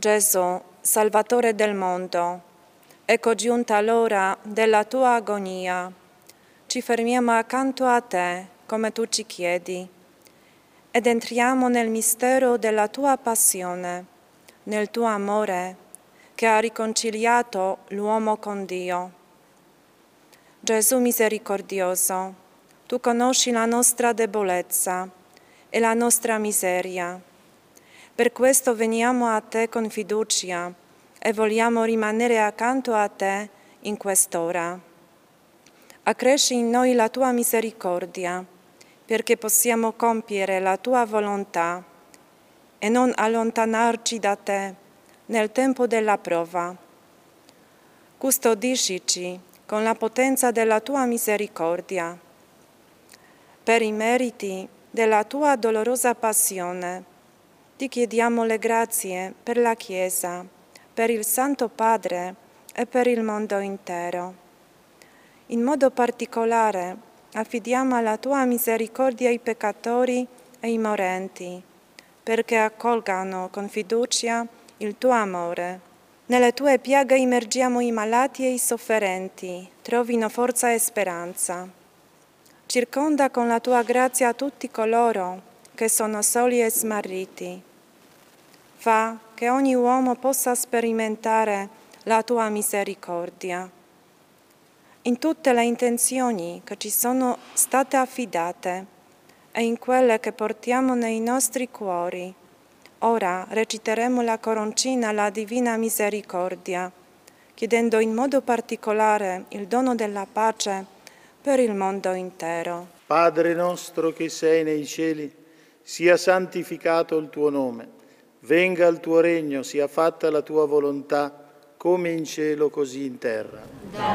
Gesù, Salvatore del mondo, ecco giunta l'ora della tua agonia. Ci fermiamo accanto a te, come tu ci chiedi, ed entriamo nel mistero della tua passione, nel tuo amore che ha riconciliato l'uomo con Dio. Gesù misericordioso, tu conosci la nostra debolezza e la nostra miseria. Per questo veniamo a te con fiducia e vogliamo rimanere accanto a te in quest'ora. Accresci in noi la tua misericordia, perché possiamo compiere la tua volontà e non allontanarci da te nel tempo della prova. Custodiscici con la potenza della tua misericordia. Per i meriti della tua dolorosa passione, ti chiediamo le grazie per la Chiesa, per il Santo Padre e per il mondo intero. In modo particolare affidiamo alla tua misericordia i peccatori e i morenti, perché accolgano con fiducia il tuo amore. Nelle tue piaghe immergiamo i malati e i sofferenti, trovino forza e speranza. Circonda con la tua grazia tutti coloro che sono soli e smarriti. Fa che ogni uomo possa sperimentare la tua misericordia. In tutte le intenzioni che ci sono state affidate e in quelle che portiamo nei nostri cuori, ora reciteremo la coroncina alla Divina Misericordia, chiedendo in modo particolare il dono della pace per il mondo intero. Padre nostro che sei nei cieli, sia santificato il tuo nome. Venga il tuo regno, sia fatta la tua volontà, come in cielo così in terra.